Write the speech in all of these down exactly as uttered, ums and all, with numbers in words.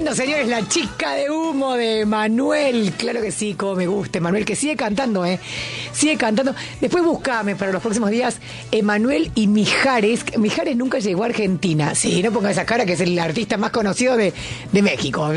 tremendo, señores, la chica de humo de Manuel. Claro que sí, como me gusta, Manuel, que sigue cantando, ¿eh? Sigue cantando. Después buscame para los próximos días Emanuel y Mijares. Mijares nunca llegó a Argentina. Sí, no ponga esa cara, que es el artista más conocido de, de México.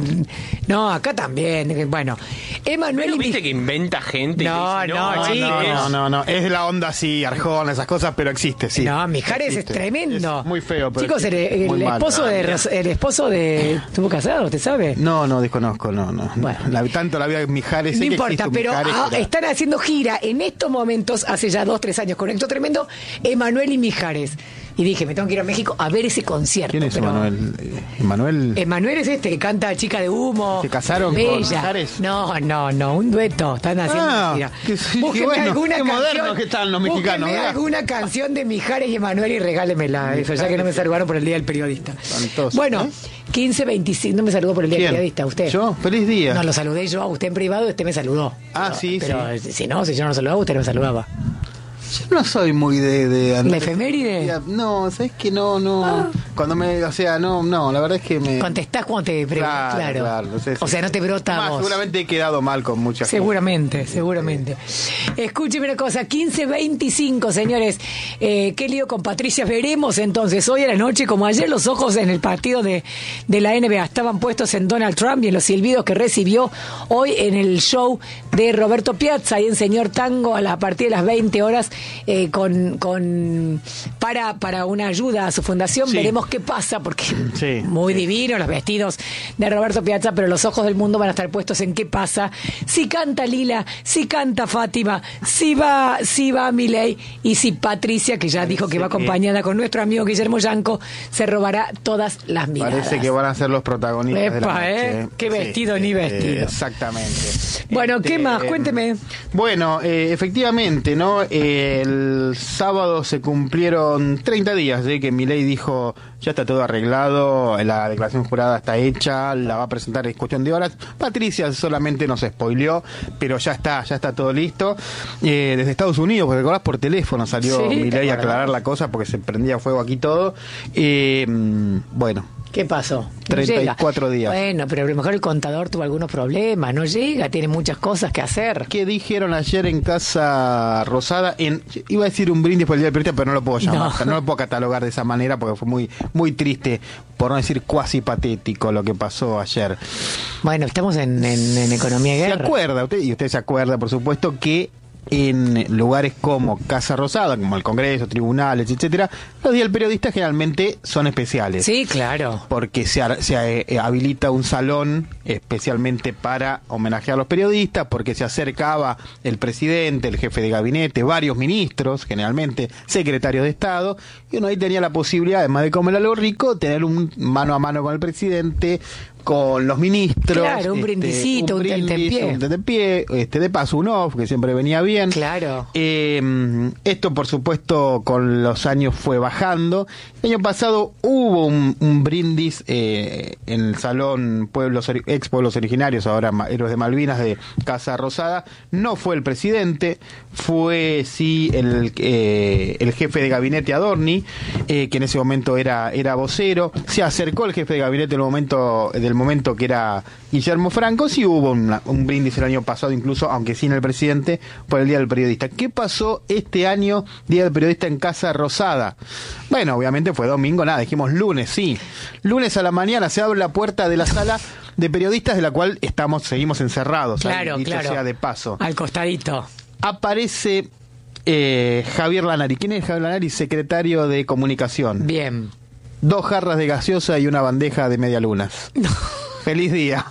No, acá también. Bueno, Emanuel y ¿Viste Mijares. que inventa gente? No, que dice, no, no, chicos. No, no, no, no, es la onda así, Arjona, esas cosas, pero existe, sí. No, Mijares Existe. es tremendo. Es muy feo, pero chicos, el, el muy mal. esposo de Ros- el esposo de ¿estuvo casado? ¿Usted sabe? No, no, desconozco, no, no. Bueno. La, tanto la vida de Mijares, No sé que importa, existe un pero Mijares, ah, pero- están haciendo gira en estos momentos, hace ya dos, tres años, con Héctor Tremendo, Emanuel y Mijares. Y dije, me tengo que ir a México a ver ese concierto. ¿Quién es pero- Emanuel? Emanuel. Emanuel es este que canta Chica de Humo. ¿Se casaron con Bella. Mijares? No, no, no, un dueto. Están haciendo Ah, gira. qué- qué Búsquenme bueno, alguna qué canción. modernos que están los mexicanos, Búsquenme ¿verdad? alguna canción de Mijares y Emanuel y regálemela. Eso, ya que no me saludaron por el Día del Periodista. Espantoso, Bueno, ¿eh? quince veinticinco, no me saludó por el Día del ¿Quién? Periodista, usted. ¿Yo? Feliz día. No, lo saludé yo a usted en privado y usted me saludó. Ah, Pero- sí, pero, sí. si no, si yo no lo saludaba, usted no me saludaba. Yo no soy muy de... de ¿La efeméride? No, ¿sabes que no, no? Ah. Cuando me... O sea, no, no, la verdad es que me... Contestás cuando te preguntas. Claro, Claro. claro, no sé si- O sea, no te brota a Más, vos. seguramente he quedado mal con muchas Seguramente, seguramente. Escúcheme una cosa, quince veinticinco, señores. Eh, qué lío con Patricia. Veremos entonces, hoy a la noche, como ayer los ojos en el partido de, de la N B A estaban puestos en Donald Trump y en los silbidos que recibió hoy en el show de Roberto Piazza, ahí en Señor Tango, a, la, a partir de las veinte horas, eh, con, con para, para una ayuda a su fundación. Sí. Veremos qué pasa, porque Sí, muy sí. divino los vestidos de Roberto Piazza, pero los ojos del mundo van a estar puestos en qué pasa, si canta Lila, si canta Fátima, si va, si va Milei y si Patricia, que ya dijo que va acompañada con nuestro amigo Guillermo Yanco, se robará todas las miradas. Parece que van a ser los protagonistas de la Epa, noche. ¿eh? Qué vestido ni vestido. Exactamente. Bueno, Este, ¿qué más? Cuénteme. Bueno, eh, efectivamente, ¿no? Eh, el sábado se cumplieron treinta días de que Milei dijo, ya está todo arreglado, la declaración jurada está hecha, la va a presentar en cuestión de horas. Patricia solamente nos spoileó, pero ya está, ya está todo listo. Eh, desde Estados Unidos, porque recordás, por teléfono salió Sí, Milei a ¿te aclarar la cosa porque se prendía fuego aquí todo. Eh, bueno, ¿Qué pasó? No treinta y cuatro llega. días. Bueno, pero a lo mejor el contador tuvo algunos problemas, no llega, tiene muchas cosas que hacer. ¿qué dijeron ayer en Casa Rosada? En, iba a decir un brindis por el Día del Periodista, pero no lo puedo llamar, No. o sea, no lo puedo catalogar de esa manera porque fue muy, muy triste, por no decir cuasi patético lo que pasó ayer. Bueno, estamos en, en, en economía y ¿Se guerra. acuerda usted? Y usted se acuerda, por supuesto, que en lugares como Casa Rosada, como el Congreso, tribunales, etcétera, los días del periodista generalmente son especiales. Sí, claro. Porque se, ar- se eh, habilita un salón especialmente para homenajear a los periodistas, porque se acercaba el presidente, el jefe de gabinete, varios ministros, generalmente secretarios de Estado, y uno ahí tenía la posibilidad, además de comer algo rico, tener un mano a mano con el presidente, con los ministros. Claro, un brindisito, un tentempié. un tentempié, este, de paso un off, que siempre venía bien. Claro. Eh, esto, por supuesto, con los años fue bajando. El año pasado hubo un, un brindis eh, en el Salón Pueblos Ori- Ex Pueblos Originarios, ahora Ma- Héroes de Malvinas, de Casa Rosada. No fue el presidente, fue sí el, eh, el jefe de gabinete Adorni, eh, que en ese momento era, era vocero. Se acercó el jefe de gabinete en el momento, del momento que era Guillermo Franco. Sí hubo una- un brindis el año pasado, incluso, aunque sin el presidente, por el Día del Periodista. ¿Qué pasó este año, Día del Periodista en Casa Rosada? Bueno, obviamente fue domingo, nada, dijimos lunes, sí. Lunes a la mañana se abre la puerta de la sala de periodistas, de la cual estamos, seguimos encerrados. Claro, ahí, dicho claro. sea de paso. Al costadito. Aparece eh, Javier Lanari. ¿Quién es Javier Lanari? Secretario de Comunicación. Bien. Dos jarras de gaseosa y una bandeja de medialunas. Feliz día.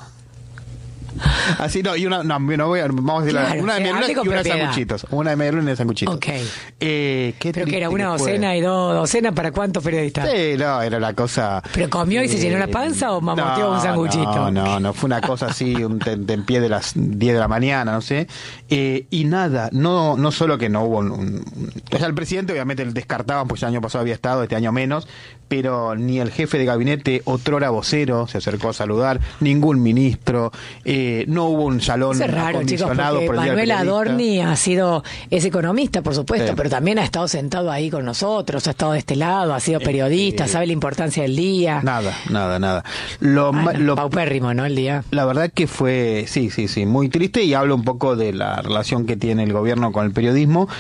Así no, y una, no, no voy a, vamos a decir Claro, una de eh, medialunas hable con y una de propiedad. sanguchitos. Una de medialunas y una de sanguchitos. Ok. Eh, qué Creo que era triste una que fue. docena y dos docenas para cuántos periodistas. Sí, no, era la cosa. ¿Pero comió y se eh, llenó la panza o mamoteó no, un sanguchito? No, no, no, fue una cosa así, un tentempié de las diez de la mañana, no sé. Eh, y nada, no no solo que no hubo un, un- o sea, el presidente obviamente lo descartaban, porque el año pasado había estado, este año menos, pero ni el jefe de gabinete, otrora vocero, se acercó a saludar, ningún ministro, eh, no no hubo un salón Eso es raro, chicos, acondicionado porque por el Día del Manuel Periodista. Adorni ha sido, es economista, por supuesto, Sí. pero también ha estado sentado ahí con nosotros, ha estado de este lado, ha sido periodista, Eh, sabe la importancia del día. Nada, nada, nada. Lo, ma- Bueno, lo- paupérrimo, ¿no? El día. La verdad que fue, sí, sí, sí, muy triste, y habla un poco de la relación que tiene el gobierno con el periodismo.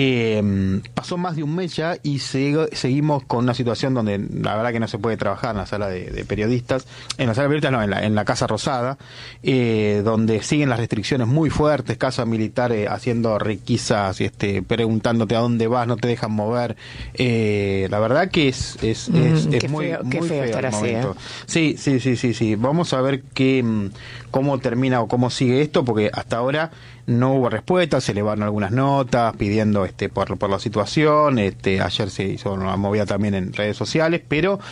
Eh, pasó más de un mes ya y se- seguimos con una situación donde la verdad que no se puede trabajar en la sala de, de periodistas, en la sala de periodistas no, en la, en la Casa Rosada, eh, donde siguen las restricciones muy fuertes, casa militar eh, haciendo requisas, este, preguntándote a dónde vas, no te dejan mover. Eh, la verdad que es, es, Mm, es, es qué muy, feo, qué muy feo feo estar el así, momento. ¿eh? Sí, sí, sí, sí, sí. Vamos a ver qué, mm, cómo termina o cómo sigue esto, porque hasta ahora no hubo respuesta, se elevaron algunas notas pidiendo este por, por la situación, este ayer se hizo una movida también en redes sociales, pero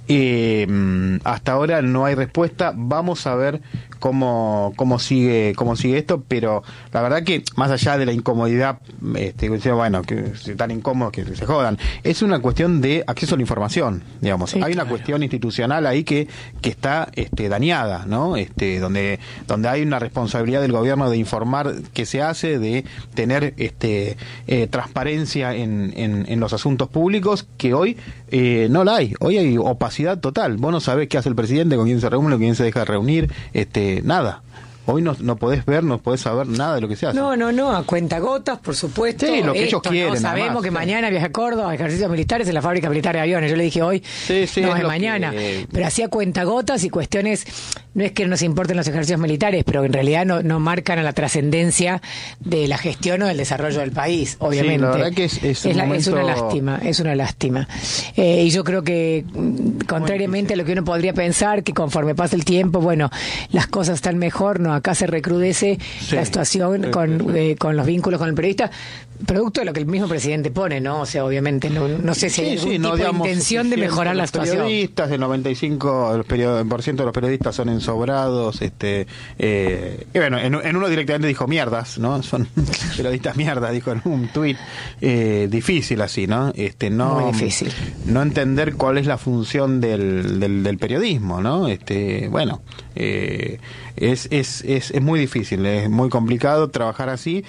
eh, mm, hasta ahora no hay respuesta. Vamos a ver cómo cómo sigue cómo sigue esto, pero la verdad que más allá de la incomodidad, este bueno, que si tan incómodos que se jodan, es una cuestión de acceso a la información, digamos. Sí, hay una claro. cuestión institucional ahí que que está este dañada, ¿no? Este donde donde hay una responsabilidad del gobierno de informar qué se hace, de tener este eh, transparencia en, en, en los asuntos públicos, que hoy eh, no la hay. Hoy hay opacidad total. Vos no sabés qué hace el presidente, con quién se reúne, con quién se deja reunir, este nada. Hoy no, no podés ver, no podés saber nada de lo que se hace. No, no, no, a cuentagotas, por supuesto. Sí, lo que ellos Esto, quieren, ¿no? nada Sabemos más, que sí. mañana viaja a Córdoba a ejercicios militares en la fábrica militar de aviones. Yo le dije hoy, Sí, sí, no, es es lo mañana. que- Pero hacía cuentagotas y cuestiones, no es que no nos importen los ejercicios militares, pero en realidad no, no marcan a la trascendencia de la gestión o del desarrollo del país, obviamente. Sí, la verdad que es- es un la- es una momento- lástima, es una lástima. Eh, y yo creo que, mm, contrariamente a lo que uno podría pensar, que conforme pasa el tiempo, bueno, las cosas están mejor, no, acá se recrudece Sí. la situación Sí, con, sí, sí. eh, con los vínculos con el periodista, producto de lo que el mismo presidente pone, ¿no? O sea, obviamente, no, no sé si hay Sí, algún sí, no tipo de digamos intención de suficiente. mejorar la Los situación. periodistas, el noventa y cinco por ciento de los periodistas son ensobrados, este eh, y bueno, en, en uno directamente dijo mierdas, ¿no? Son periodistas mierdas, dijo en un tuit. Eh, difícil así, ¿no? Este, no Muy difícil. no entender cuál es la función del, del, del periodismo, ¿no? Este, bueno, eh, es, es, es, es muy difícil, es muy complicado trabajar así,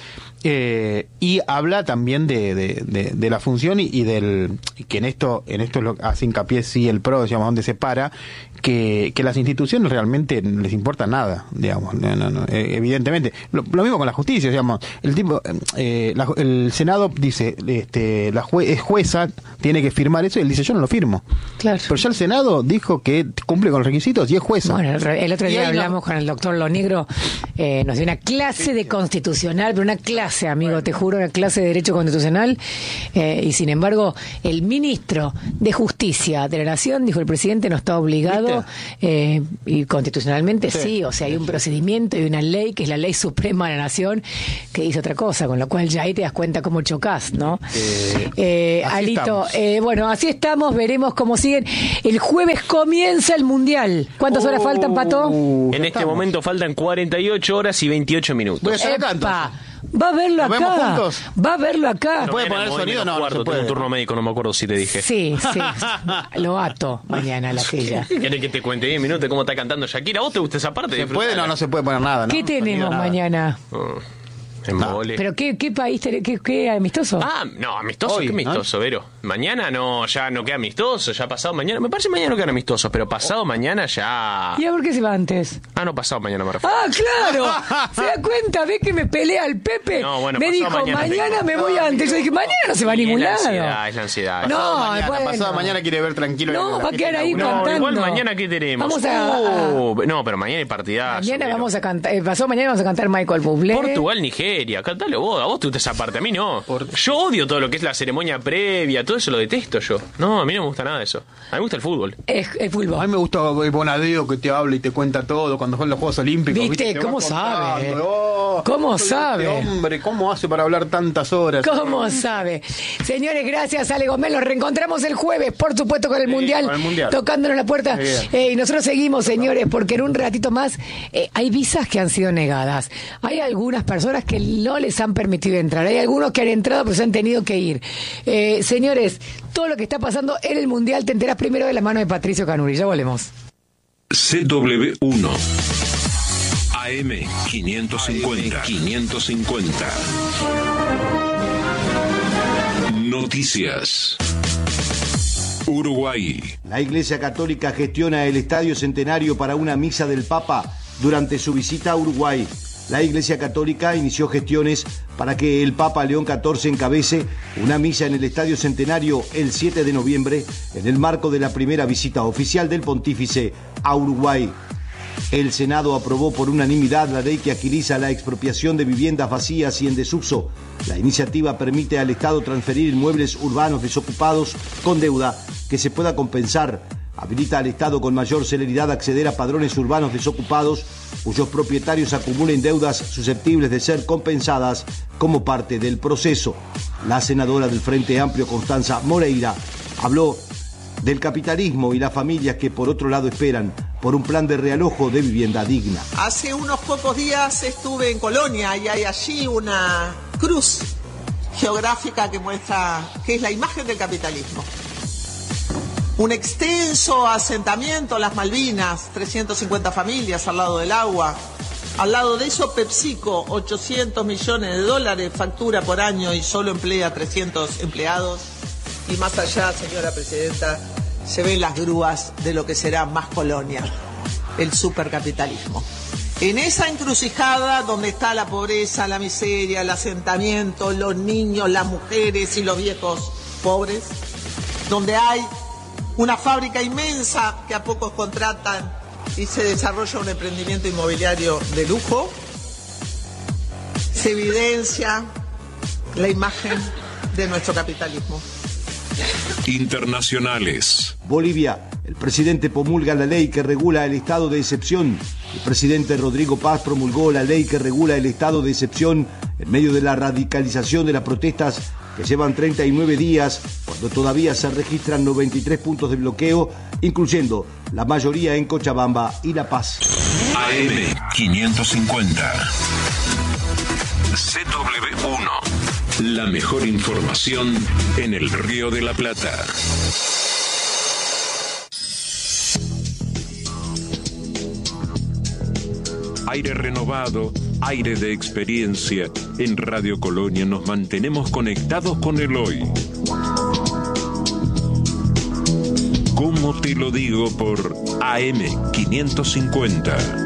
eh, y habla también de, de, de, de la función y, y del que en esto en esto es lo que hace hincapié sí el PRO, digamos, donde se para, que, que las instituciones realmente no les importa nada, digamos, no, no, no, eh, evidentemente. Lo, lo mismo con la justicia, digamos, el tipo, eh, la- el Senado dice, este, la jue, es jueza, tiene que firmar eso, y él dice, yo no lo firmo. Claro. Pero ya el Senado dijo que cumple con los requisitos y es jueza. Bueno, el, re- el otro Y día ahí no- hablamos con el doctor Lonigro, eh, nos dio una clase de constitucional, pero una clase, amigo, te juro, una clase de derecho constitucional, eh, y sin embargo, el ministro de Justicia de la Nación dijo, el presidente no está obligado, eh, y constitucionalmente sí, Sí, o sea, hay un procedimiento y una ley, que es la ley suprema de la Nación, que dice otra cosa, con lo cual ya ahí te das cuenta cómo chocás, ¿no? Eh, Eh, así Alito, estamos. eh, bueno, así estamos, veremos cómo siguen. El jueves comienza el Mundial. ¿Cuántas horas faltan, Pato? Uh, En ya este estamos. momento faltan cuarenta y ocho horas y veintiocho minutos. Voy a hacer acá, Epa, entonces. va a verlo ¿Nos vemos acá. juntos? Va a verlo acá. ¿Se puede Mañana poner voy sonido? menos No, no cuarto, se puede. tengo un turno médico, no me acuerdo si te dije. Sí, sí. Lo ato mañana a la silla. ¿Quieres que te cuente diez minutos cómo está cantando Shakira? ¿A vos te gusta esa parte? ¿Se puede? No, no se puede poner nada, ¿no? ¿Qué Sonido, tenemos nada. mañana? En vole. ¿Pero qué, qué país, tenés- qué, qué amistoso? Ah, no, amistoso, Hoy, ¿qué amistoso, Vero? Mañana no, ya no queda amistoso, ya pasado mañana. Me parece mañana no quedan amistosos, pero pasado mañana ya. ¿Y a por qué se va antes? Ah, no, pasado mañana me refiero. ¡Ah, claro! ¿Se da cuenta? ¿Ve que me pelea el Pepe? No, bueno, me pasado dijo, mañana, mañana me voy antes. Yo dije, mañana no se va a Y es ningún la lado. ansiedad, es la ansiedad. No, Pasado mañana, bueno. pasado mañana quiere ver tranquilo. No, la va a fiesta quedar ahí inaugural. No, cantando. igual mañana ¿qué tenemos? Vamos a- Uh, no, pero mañana hay partidazo. Mañana Vero. vamos a cantar, eh, pasó mañana vamos a cantar Michael Bublé. Portugal, Nigeria, cantalo vos, a vos te gusta esa parte, a mí no. Yo odio todo lo que es la ceremonia previa, todo eso lo detesto yo. No, a mí no me gusta nada de eso. A mí me gusta el fútbol. Es el A fútbol. mí me gusta el Bonadeo que te habla y te cuenta todo cuando son los Juegos Olímpicos. ¿Viste? Te ¿Cómo va sabe? contando, oh, ¿Cómo este sabe? hombre, ¿cómo hace para hablar tantas horas? ¿Cómo sabe? Señores, gracias, Ale Gómez. Nos reencontramos el jueves, por supuesto, con el, Sí, mundial, con el Mundial. tocándonos la puerta. Bien. Eh, y nosotros seguimos, señores, porque en un ratito más eh, hay visas que han sido negadas. Hay algunas personas que no les han permitido entrar. Hay algunos que han entrado, pero se han tenido que ir. Eh, señores, todo lo que está pasando en el mundial te enterás primero de la mano de Patricio Canuri. Ya volvemos. C W uno A M quinientos cincuenta. quinientos cincuenta. Noticias. Uruguay. La Iglesia Católica gestiona el Estadio Centenario para una misa del Papa durante su visita a Uruguay. La Iglesia Católica inició gestiones para que el Papa León catorce encabece una misa en el Estadio Centenario el siete de noviembre en el marco de la primera visita oficial del Pontífice a Uruguay. El Senado aprobó por unanimidad la ley que agiliza la expropiación de viviendas vacías y en desuso. La iniciativa permite al Estado transferir inmuebles urbanos desocupados con deuda que se pueda compensar. Habilita al Estado con mayor celeridad a acceder a padrones urbanos desocupados cuyos propietarios acumulen deudas susceptibles de ser compensadas como parte del proceso. La senadora del Frente Amplio, Constanza Moreira, habló del capitalismo y las familias que por otro lado esperan por un plan de realojo de vivienda digna. Hace unos pocos días estuve en Colonia y hay allí una cruz geográfica que muestra que es la imagen del capitalismo. Un extenso asentamiento, las Malvinas, trescientas cincuenta familias al lado del agua. Al lado de eso, PepsiCo, ochocientos millones de dólares, factura por año y solo emplea trescientos empleados. Y más allá, señora presidenta, se ven las grúas de lo que será más Colonia, el supercapitalismo. En esa encrucijada donde está la pobreza, la miseria, el asentamiento, los niños, las mujeres y los viejos pobres, donde hay una fábrica inmensa que a pocos contratan y se desarrolla un emprendimiento inmobiliario de lujo, se evidencia la imagen de nuestro capitalismo. Internacionales. Bolivia. El presidente promulga la ley que regula el estado de excepción. El presidente Rodrigo Paz promulgó la ley que regula el estado de excepción en medio de la radicalización de las protestas que llevan treinta y nueve días, cuando todavía se registran noventa y tres puntos de bloqueo, incluyendo la mayoría en Cochabamba y La Paz. A M quinientos cincuenta. C W uno. La mejor información en el Río de la Plata. Aire renovado, aire de experiencia. En Radio Colonia nos mantenemos conectados con el hoy. ¿Cómo te lo digo? Por A M quinientos cincuenta.